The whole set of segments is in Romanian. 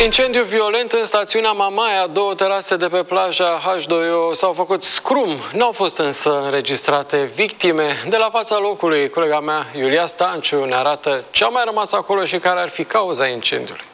Incendiu violent în stațiunea Mamaia, 2 terase de pe plaja H2O s-au făcut scrum. N-au fost însă înregistrate victime. De la fața locului, colega mea, Iulia Stanciu, ne arată ce a mai rămas acolo și care ar fi cauza incendiului.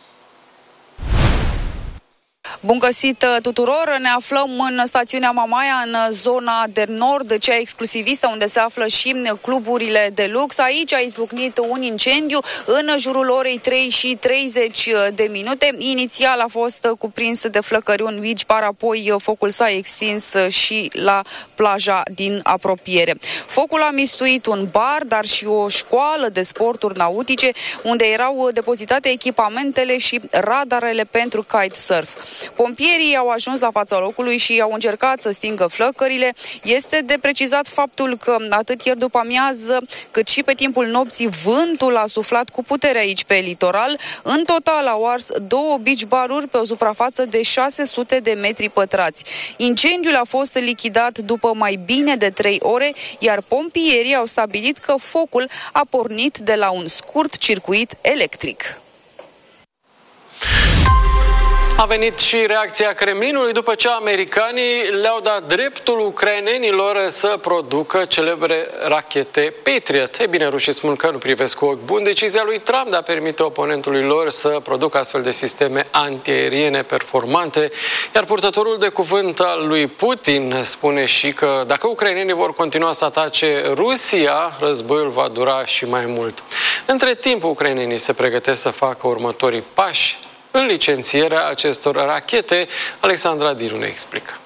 Bun găsit tuturor! Ne aflăm în stațiunea Mamaia, în zona de nord, cea exclusivistă, unde se află și cluburile de lux. Aici a izbucnit un incendiu în jurul orei 3:30. Inițial a fost cuprins de flăcări mici, par apoi focul s-a extins și la plaja din apropiere. Focul a mistuit un bar, dar și o școală de sporturi nautice, unde erau depozitate echipamentele și radarele pentru kitesurf. Pompierii au ajuns la fața locului și au încercat să stingă flăcările. Este de precizat faptul că atât ieri după amiază, cât și pe timpul nopții, vântul a suflat cu putere aici pe litoral. În total au ars 2 beach baruri pe o suprafață de 600 de metri pătrați. Incendiul a fost lichidat după mai bine de 3 ore, iar pompierii au stabilit că focul a pornit de la un scurt circuit electric. A venit și reacția Kremlinului după ce americanii le-au dat dreptul ucrainenilor să producă celebre rachete Patriot. Ei bine, rușii spun că nu privesc cu ochi buni decizia lui Trump de a permite oponentului lor să producă astfel de sisteme antiaeriene performante, iar purtătorul de cuvânt al lui Putin spune și că dacă ucrainenii vor continua să atace Rusia, războiul va dura și mai mult. Între timp, ucrainenii se pregătesc să facă următorii pași în licențierea acestor rachete. Alexandra Diru ne explică.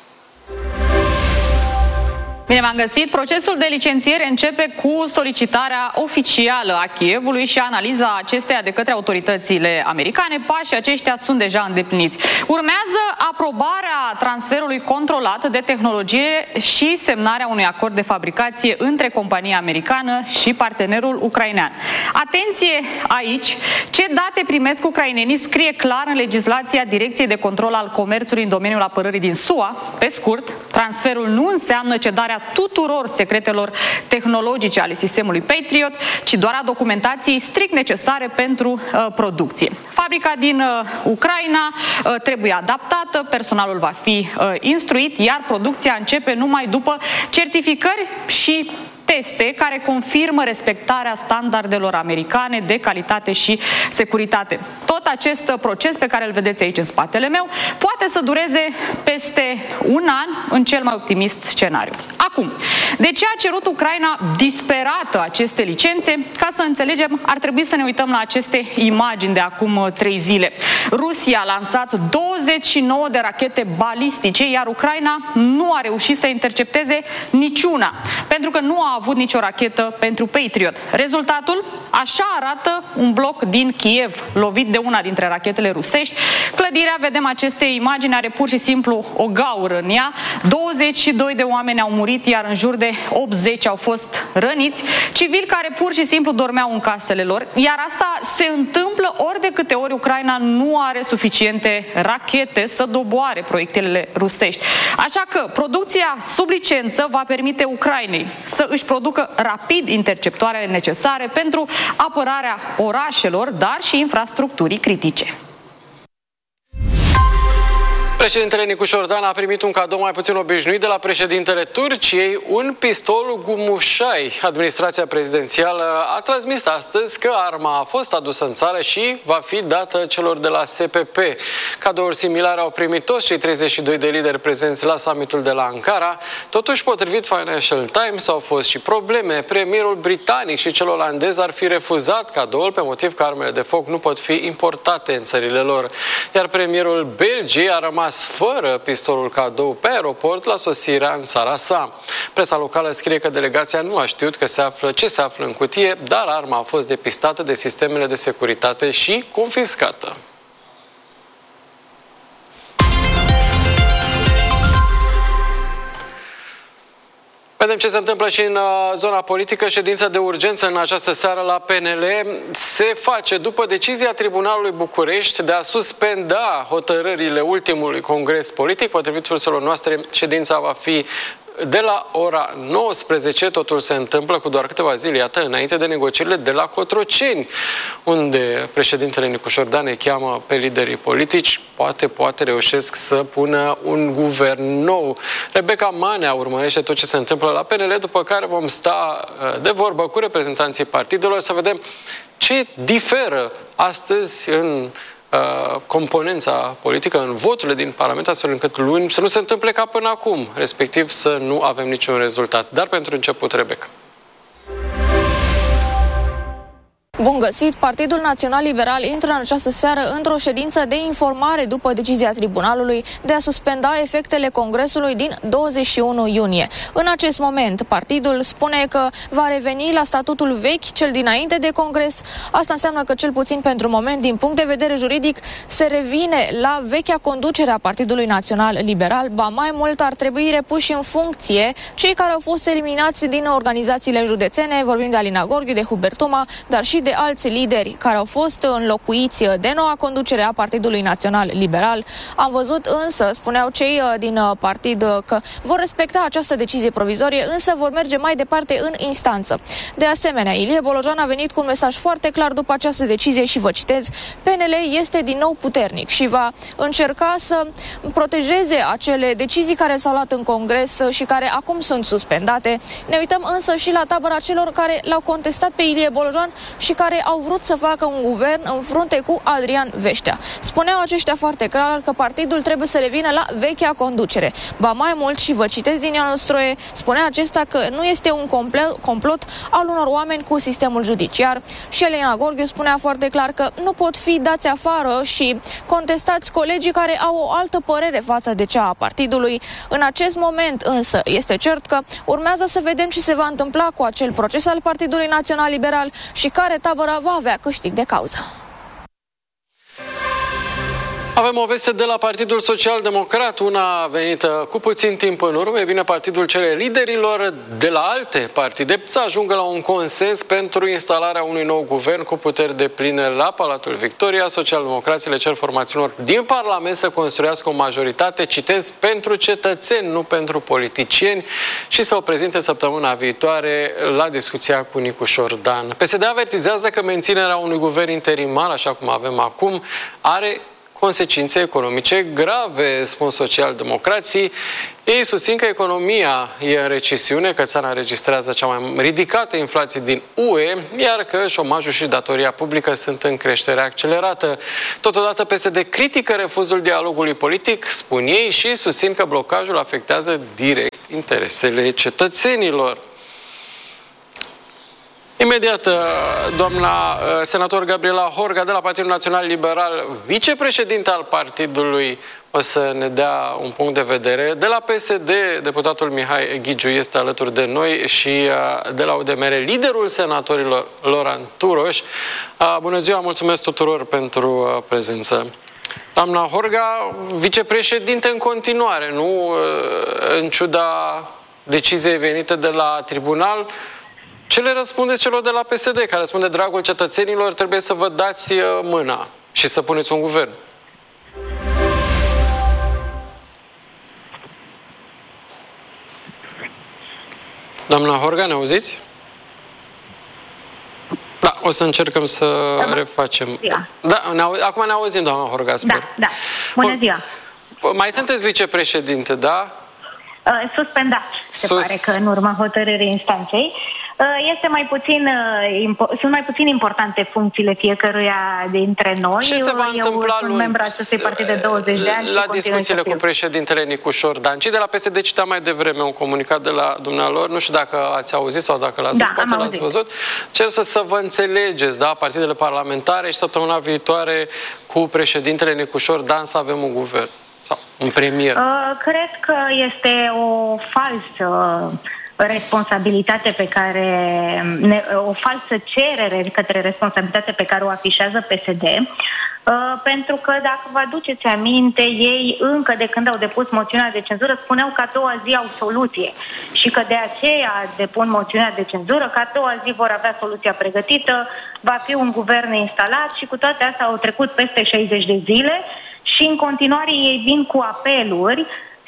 Bine v-am găsit! Procesul de licențiere începe cu solicitarea oficială a Kievului și analiza acesteia de către autoritățile americane. Pașii aceștia sunt deja îndepliniți. Urmează aprobarea transferului controlat de tehnologie și semnarea unui acord de fabricație între compania americană și partenerul ucrainean. Atenție aici! Ce date primesc ucrainenii scrie clar în legislația Direcției de Control al Comerțului în domeniul apărării din SUA. Pe scurt, transferul nu înseamnă cedarea tuturor secretelor tehnologice ale sistemului Patriot, ci doar a documentației strict necesare pentru producție. Fabrica din Ucraina trebuie adaptată, personalul va fi instruit, iar producția începe numai după certificări și teste care confirmă respectarea standardelor americane de calitate și securitate. Tot acest proces pe care îl vedeți aici în spatele meu poate să dureze peste un an în cel mai optimist scenariu. Acum, de ce a cerut Ucraina disperată aceste licențe? Ca să înțelegem, ar trebui să ne uităm la aceste imagini de acum 3 zile. Rusia a lansat 29 de rachete balistice, iar Ucraina nu a reușit să intercepteze niciuna, pentru că nu a avut nicio rachetă pentru Patriot. Rezultatul? Așa arată un bloc din Kiev, lovit de una dintre rachetele rusești. Clădirea, vedem aceste imagini, are pur și simplu o gaură în ea. 22 de oameni au murit, iar în jur de 80 au fost răniți, civili care pur și simplu dormeau în casele lor, iar asta se întâmplă ori de câte ori Ucraina nu are suficiente rachete să doboare proiectilele rusești. Așa că producția sub licență va permite Ucrainei să își producă rapid interceptoarele necesare pentru apărarea orașelor, dar și infrastructurii critice. Președintele Nicu Șordan a primit un cadou mai puțin obișnuit de la președintele Turciei, un pistol Gumușai. Administrația prezidențială a transmis astăzi că arma a fost adusă în țară și va fi dată celor de la SPP. Cadouri similare au primit toți cei 32 de lideri prezenți la summitul de la Ankara. Totuși, potrivit Financial Times, au fost și probleme. Premierul britanic și cel olandez ar fi refuzat cadoul pe motiv că armele de foc nu pot fi importate în țările lor. Iar premierul Belgiei a rămas fără pistolul cadou pe aeroport la sosirea în țara sa. Presa locală scrie că delegația nu a știut ce se află în cutie, dar arma a fost depistată de sistemele de securitate și confiscată. Vedem ce se întâmplă și în zona politică. Ședința de urgență în această seară la PNL se face după decizia Tribunalului București de a suspenda hotărârile ultimului congres politic. Potrivit surselor noastre, ședința va fi de la ora 19. Totul se întâmplă cu doar câteva zile, iată, înainte de negocierile de la Cotroceni, unde președintele Nicușor Dan îi cheamă pe liderii politici. Poate reușesc să pună un guvern nou. Rebecca Manea urmărește tot ce se întâmplă la PNL, după care vom sta de vorbă cu reprezentanții partidelor să vedem ce diferă astăzi în componența politică, în voturile din Parlament, astfel încât luni să nu se întâmple ca până acum, respectiv să nu avem niciun rezultat. Dar pentru început, Rebecca. Bun găsit! Partidul Național Liberal intră în această seară într-o ședință de informare după decizia tribunalului de a suspenda efectele congresului din 21 iunie. În acest moment, partidul spune că va reveni la statutul vechi, cel dinainte de congres. Asta înseamnă că, cel puțin pentru moment, din punct de vedere juridic, se revine la vechea conducere a Partidului Național Liberal. Ba mai mult, ar trebui repuși în funcție cei care au fost eliminați din organizațiile județene, vorbim de Alina Gorghiu, de Hubert Toma, dar și de alți lideri care au fost înlocuiți de noua conducere a Partidului Național Liberal. Am văzut însă, spuneau cei din partid, că vor respecta această decizie provizorie, însă vor merge mai departe în instanță. De asemenea, Ilie Bolojan a venit cu un mesaj foarte clar după această decizie și vă citez: PNL este din nou puternic și va încerca să protejeze acele decizii care s-au luat în Congres și care acum sunt suspendate. Ne uităm însă și la tabăra celor care l-au contestat pe Ilie Bolojan și care au vrut să facă un guvern în frunte cu Adrian Veștea. Spuneau aceștia foarte clar că partidul trebuie să revină la vechea conducere. Ba mai mult, și vă citesc din Ioan Ostroie, spunea acesta că nu este un complot al unor oameni cu sistemul judiciar, și Alina Gorghiu spunea foarte clar că nu pot fi dați afară și contestați colegii care au o altă părere față de cea a partidului. În acest moment însă este cert că urmează să vedem ce se va întâmpla cu acel proces al Partidului Național Liberal și care tabăra va avea câștig de cauză. Avem o veste de la Partidul Social Democrat, una venită cu puțin timp în urmă. E bine, partidul cere liderilor de la alte partide să ajungă la un consens pentru instalarea unui nou guvern cu puteri depline la Palatul Victoria. Socialdemocrații le cer formațiunilor din Parlament să construiască o majoritate, citez, pentru cetățeni, nu pentru politicieni, și să o prezinte săptămâna viitoare la discuția cu Nicușor Dan. PSD avertizează că menținerea unui guvern interimar, așa cum avem acum, are consecințe economice grave, spun socialdemocrații. Ei susțin că economia e în recesiune, că țara înregistrează cea mai ridicată inflație din UE, iar că șomajul și datoria publică sunt în creștere accelerată. Totodată PSD critică refuzul dialogului politic, spun ei, și susțin că blocajul afectează direct interesele cetățenilor. Imediat, doamna senator Gabriela Horga, de la Partidul Național Liberal, vicepreședinte al partidului, o să ne dea un punct de vedere. De la PSD, deputatul Mihai Ghigiu este alături de noi și de la UDMR, liderul senatorilor, Loran Turoș. Bună ziua, mulțumesc tuturor pentru prezență. Doamna Horga, vicepreședinte în continuare, nu? În ciuda deciziei venite de la tribunal, ce le răspundeți celor de la PSD, care spun de dragul cetățenilor trebuie să vă dați mâna și să puneți un guvern? Doamna Horga, ne auziți? Da, o să încercăm să refacem. Da, acum ne auzim, doamna Horga, sper. Da. Bună ziua. Mai sunteți vicepreședinte, da? Suspendat, se pare că în urma hotărârii instanței. Sunt mai puțin importante funcțiile fiecăruia dintre noi. Ce se va întâmpla luni? Membru acestui partid de 20 de ani. La discuțiile cu președintele Nicușor Dan. Cei de la PSD citeam mai devreme un comunicat de la dumnealor, nu știu dacă ați auzit sau dacă l-ați poate l-ați văzut. Cer să vă înțelegeți, da, partidele parlamentare, și săptămâna viitoare cu președintele Nicușor Dan să avem un guvern sau un premier. Cred că este o falsă responsabilitate o falsă cerere către responsabilitate pe care o afișează PSD, pentru că, dacă vă aduceți aminte, ei încă de când au depus moțiunea de cenzură spuneau că a doua zi au soluție și că de aceea depun moțiunea de cenzură, că a doua zi vor avea soluția pregătită, va fi un guvern instalat, și cu toate astea au trecut peste 60 de zile și în continuare ei vin cu apeluri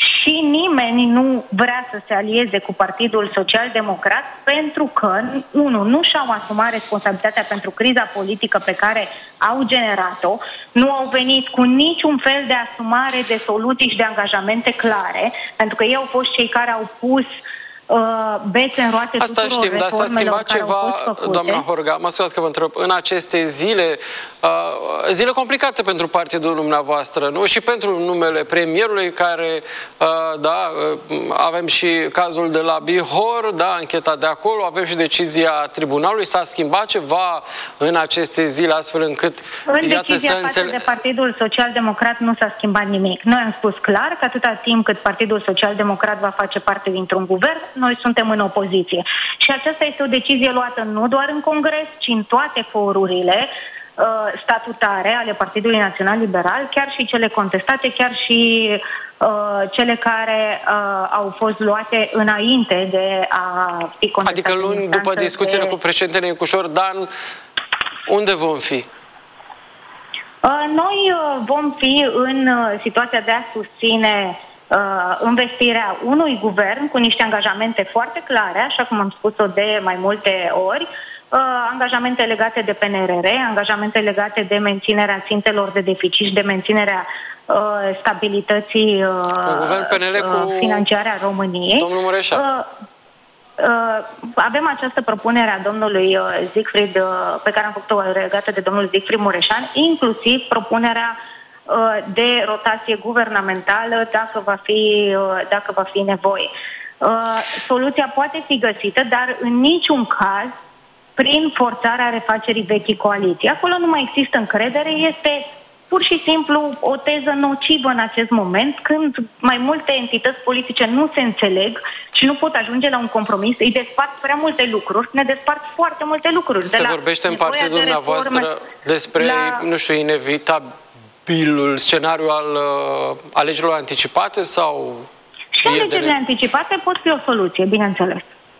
și nimeni nu vrea să se alieze cu Partidul Social-Democrat pentru că, unu, nu și-au asumat responsabilitatea pentru criza politică pe care au generat-o, nu au venit cu niciun fel de asumare de soluții și de angajamente clare, pentru că ei au fost cei care au pus bețe în roate asta tuturor știm, dar s-a schimbat ceva, doamna Horga, mă scuzați că vă întreb, în aceste zile, zile complicate pentru partidul dumneavoastră, nu? Și pentru numele premierului care, da, avem și cazul de la Bihor, da, ancheta de acolo, avem și decizia tribunalului, s-a schimbat ceva în aceste zile astfel încât, în decizia față de Partidul Social-Democrat nu s-a schimbat nimic. Noi am spus clar că atâta timp cât Partidul Social-Democrat va face parte dintr-un guvern, noi suntem în opoziție. Și aceasta este o decizie luată nu doar în Congres, ci în toate forurile statutare ale Partidului Național Liberal, chiar și cele contestate, chiar și cele care au fost luate înainte de a fi contestate. Adică luni după discuțiile cu președintele Nicușor Dan, unde vom fi? Noi vom fi în situația de a susține investirea unui guvern cu niște angajamente foarte clare, așa cum am spus-o de mai multe ori, angajamente legate de PNRR, angajamente legate de menținerea țintelor de deficit și de menținerea stabilității financiare a României. Domnul Mureșan. Avem această propunere a domnului Siegfried, pe care am făcut-o legată de domnul Siegfried Mureșan, inclusiv propunerea de rotație guvernamentală dacă va fi nevoie. Soluția poate fi găsită, dar în niciun caz prin forțarea refacerii vechii coaliții. Acolo nu mai există încredere, este pur și simplu o teză nocivă în acest moment, când mai multe entități politice nu se înțeleg și nu pot ajunge la un compromis, îi despart prea multe lucruri, ne despart foarte multe lucruri. Se vorbește în partidul dumneavoastră despre, nu știu, inevitabilul scenariu al alegerilor anticipate sau... Și alegerile anticipate pot fi o soluție, bineînțeles.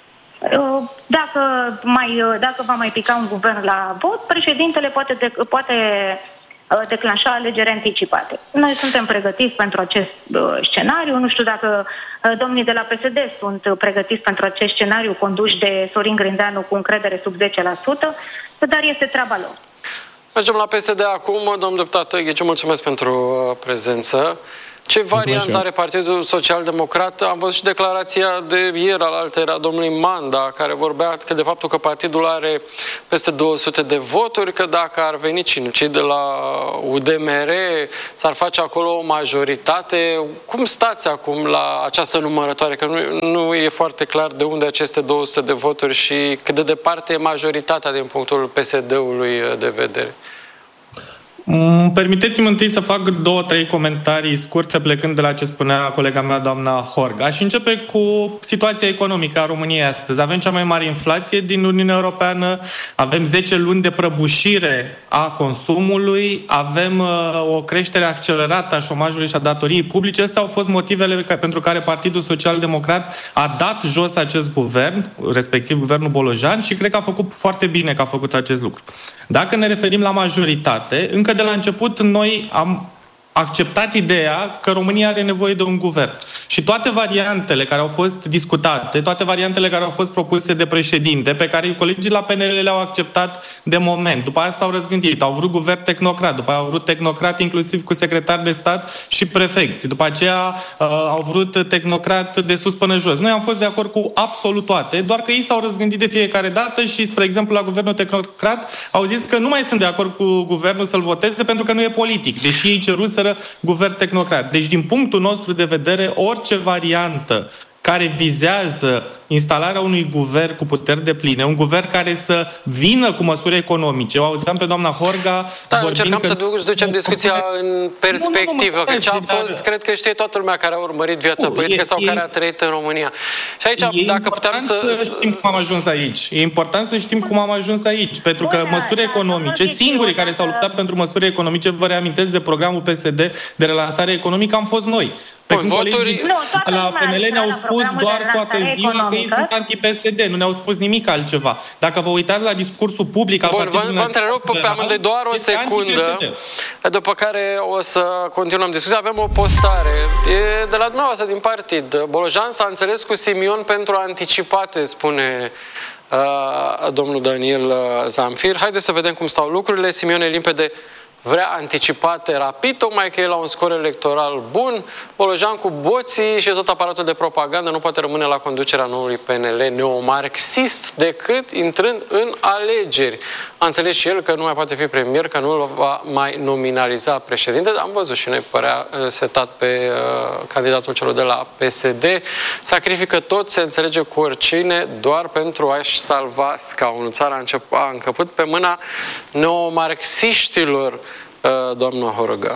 Dacă va mai pica un guvern la vot, președintele poate declanșa alegeri anticipate. Noi suntem pregătiți pentru acest scenariu. Nu știu dacă domnii de la PSD sunt pregătiți pentru acest scenariu conduși de Sorin Grindeanu cu încredere sub 10%, dar este treaba lor. Mergem la PSD acum. Domnul deputat Ghiciu, mulțumesc pentru prezență. Ce variantă are Partidul Social-Democrat? Am văzut și declarația de ieri alaltăieri a domnului Manda, care vorbea că de faptul că partidul are peste 200 de voturi, că dacă ar veni cei de la UDMR, s-ar face acolo o majoritate. Cum stați acum la această numărătoare? Că nu e foarte clar de unde aceste 200 de voturi și cât de departe e majoritatea din punctul PSD-ului de vedere. Permiteți-mi întâi să fac 2-3 comentarii scurte plecând de la ce spunea colega mea, doamna Horga. Aș începe cu situația economică a României astăzi. Avem cea mai mare inflație din Uniunea Europeană, avem 10 luni de prăbușire a consumului, avem o creștere accelerată a șomajului și a datoriei publice. Astea au fost motivele pentru care Partidul Social-Democrat a dat jos acest guvern, respectiv guvernul Bolojan, și cred că a făcut foarte bine că a făcut acest lucru. Dacă ne referim la majoritate, încă de la început noi am acceptat ideea că România are nevoie de un guvern. Și toate variantele care au fost discutate, toate variantele care au fost propuse de președinte, pe care colegii la PNL le-au acceptat de moment. După aia s-au răzgândit, au vrut guvern tehnocrat, după aia au vrut tehnocrat inclusiv cu secretar de stat și prefecți. După aceea au vrut tehnocrat de sus până jos. Noi am fost de acord cu absolut toate, doar că ei s-au răzgândit de fiecare dată și, spre exemplu, la guvernul tehnocrat au zis că nu mai sunt de acord cu guvernul să-l voteze pentru că nu e politic, deși ei ceruseră guvern tehnocrat. Deci, din punctul nostru de vedere, orice variantă care vizează instalarea unui guvern cu puteri depline, un guvern care să vină cu măsuri economice. O auzeam pe doamna Horga. Da, încercăm să ducem discuția în perspectivă, că ce a fost, cred că știe toată lumea care a urmărit viața politică sau care a trăit în România. Și aici, dacă putem să știm cum am ajuns aici. E important să știm cum am ajuns aici, pentru că măsuri economice, singurii care s-au luptat pentru măsuri economice, vă reamintesc de programul PSD de relansare economică, am fost noi. Pe când colegii la PNL ne-au spus doar toată ziua că ei sunt anti-PSD, nu ne-au spus nimic altceva. Dacă vă uitați la discursul public al Partidului Vă întrerup pe amândoi doar o secundă, după care o să continuăm discuția. Avem o postare, e de la dumneavoastră din partid. Bolojan s-a înțeles cu Simion pentru anticipate, spune domnul Daniel Zamfir. Haideți să vedem cum stau lucrurile. Simion e limpede, vrea anticipate rapid, tocmai că e la un scor electoral bun. Bolojan cu boții și tot aparatul de propagandă nu poate rămâne la conducerea noului PNL neomarxist decât intrând în alegeri. A înțeles și el că nu mai poate fi premier, că nu îl va mai nominaliza președinte. Am văzut și noi părea setat pe candidatul celor de la PSD. Sacrifică tot, se înțelege cu oricine, doar pentru a-și salva scaunul. Țara a încăput pe mâna neomarxiștilor, doamna Horga.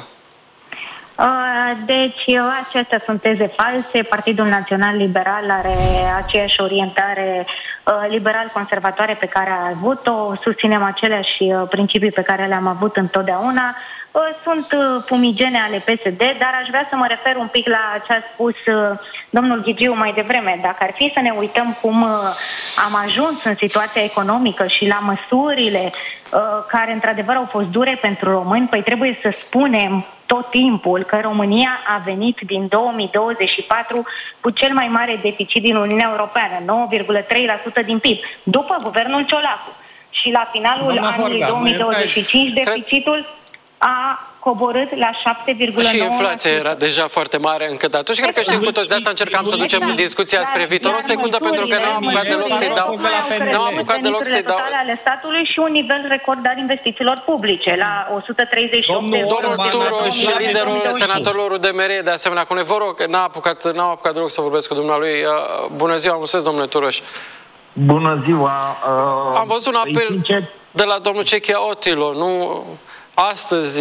Deci, acestea sunt teze false. Partidul Național Liberal are aceeași orientare liberal-conservatoare pe care a avut-o. Susținem aceleași principii pe care le-am avut întotdeauna. Sunt fumigene ale PSD, dar aș vrea să mă refer un pic la ce a spus domnul Ghigiu mai devreme. Dacă ar fi să ne uităm cum am ajuns în situația economică și la măsurile care într-adevăr au fost dure pentru români, păi trebuie să spunem tot timpul că România a venit din 2024 cu cel mai mare deficit din Uniunea Europeană, 9,3% din PIB, după guvernul Ciolacu. Și la finalul anului 2025 deficitul a coborât la 7,9%. Și inflația era deja foarte mare încă de atunci. Cred că știm cu toți, de asta încercam să ducem discuția spre viitor. O secundă, pentru că nu am apucat deloc să-i dau. Nu am apucat deloc să-i dau. Ale statului și un nivel record al investițiilor publice, la 138 de euro. Domnul Turoș, liderul senatorilor UDMR, de asemenea, cu vă rog, n-am apucat deloc să vorbesc cu dumnealui. Bună ziua, mulțumesc, domnule Turoș. Bună ziua. Am văzut un apel de la domnul Cechia Otilo, nu... Astăzi,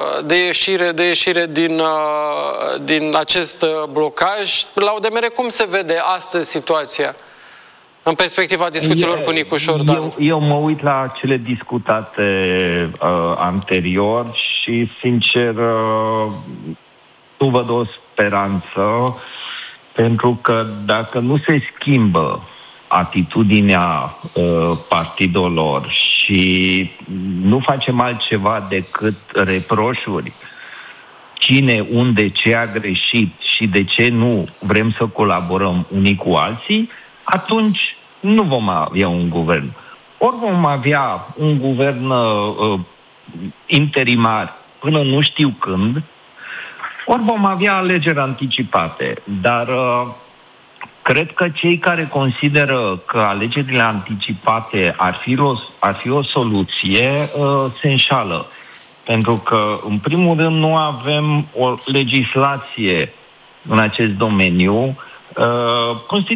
de ieșire din acest blocaj. La UDMR, cum se vede astăzi situația în perspectiva discuțiilor cu Nicu Șordan? Eu mă uit la cele discutate anterior și, sincer, nu văd o speranță, pentru că dacă nu se schimbă atitudinea partidelor și nu facem altceva decât reproșuri, cine, unde, ce a greșit și de ce nu vrem să colaborăm unii cu alții, atunci nu vom avea un guvern. Ori vom avea un guvern interimar până nu știu când, ori vom avea alegeri anticipate. Dar cred că cei care consideră că alegerile anticipate ar fi o soluție se înșală. Pentru că, în primul rând, nu avem o legislație în acest domeniu.